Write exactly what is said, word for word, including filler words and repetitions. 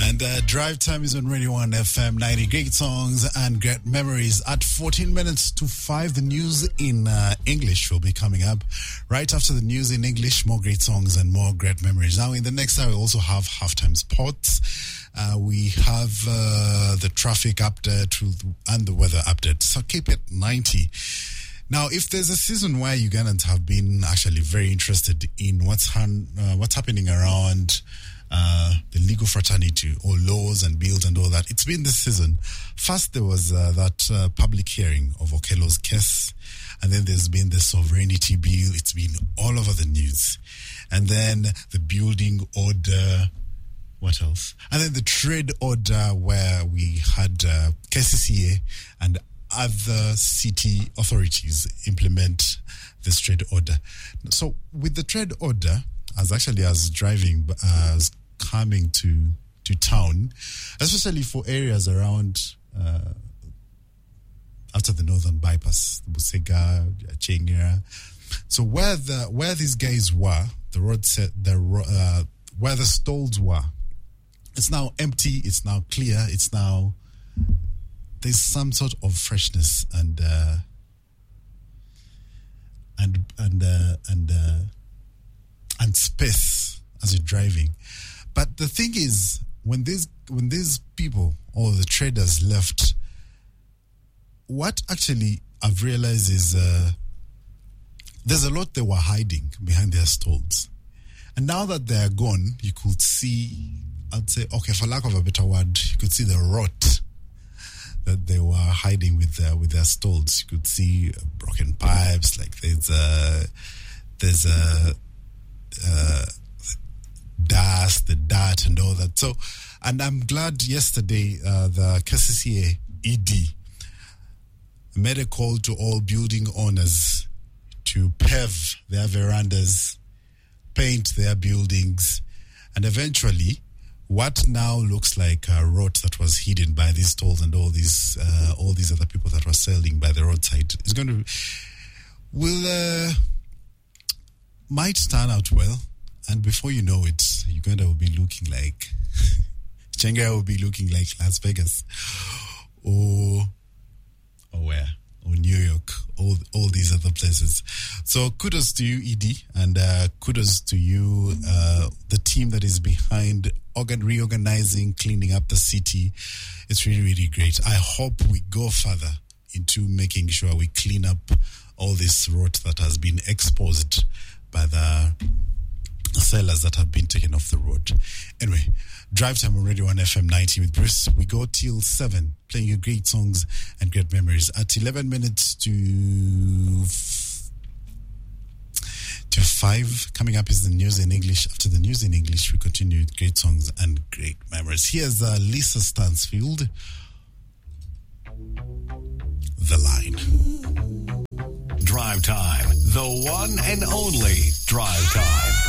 And uh, Drive Time is on Radio one F M ninety. Great songs and great memories. At fourteen minutes to five, the news in uh, English will be coming up. Right after the news in English, more great songs and more great memories. Now, in the next hour, we also have halftime sports. Uh, we have uh, the traffic update and the weather update. So keep it ninety. Now, if there's a season where Ugandans have been actually very interested in what's han- uh, what's happening around uh, the legal fraternity or laws and bills and all that, it's been this season. First, there was uh, that uh, public hearing of Okello's case, and then there's been the sovereignty bill. It's been all over the news. And then the building order. What else? And then the trade order, where we had uh, K C C A and other city authorities implement this trade order. So with the trade order, as actually as driving, uh, as coming to to town, especially for areas around uh, after the northern bypass, Busega, Chengira. So where the where these guys were, the road set the uh, where the stalls were, it's now empty. It's now clear. It's now there's some sort of freshness and uh, and and uh, and uh, and space as you're driving. But the thing is, when these when these people or the traders left, what actually I've realized is uh, there's a lot they were hiding behind their stalls, and now that they are gone, you could see. I'd say, okay, for lack of a better word, you could see the rot that they were hiding with their with their stalls. You could see broken pipes, like there's a there's a uh, dust, the dirt, and all that. So, and I'm glad yesterday uh, the K C C A E D made a call to all building owners to pave their verandas, paint their buildings, and eventually, what now looks like a road that was hidden by these stalls and all these uh, all these other people that were selling by the roadside is going to will uh, might turn out well, and before you know it, Uganda will be looking like Chengira will be looking like Las Vegas, or or where, or New York, all all these other places. So kudos to you, E D, and uh, kudos to you, uh, the team that is behind organ reorganizing, cleaning up the city. It's really, really great. I hope we go further into making sure we clean up all this rot that has been exposed by the sellers that have been taken off the road. Anyway, Drive Time on Radio one F M ninety with Bruce. We go till seven, playing you great songs and great memories. At eleven minutes to to five, coming up is the news in English. After the news in English, we continue with great songs and great memories. Here's uh, Lisa Stansfield, The Line. Drive Time, the one and only Drive Time.